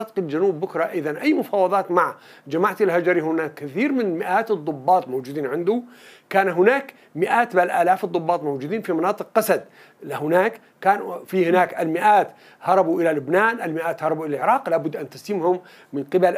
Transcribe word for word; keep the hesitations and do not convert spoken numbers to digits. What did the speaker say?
الجنوب بكرة إذا أي مفاوضات مع جماعة الهجري. هناك كثير من مئات الضباط موجودين عنده، كان هناك مئات بل آلاف الضباط موجودين في مناطق قسد، هناك كان في هناك المئات هربوا إلى لبنان، المئات هربوا إلى العراق، لابد أن تسلمهم من قبل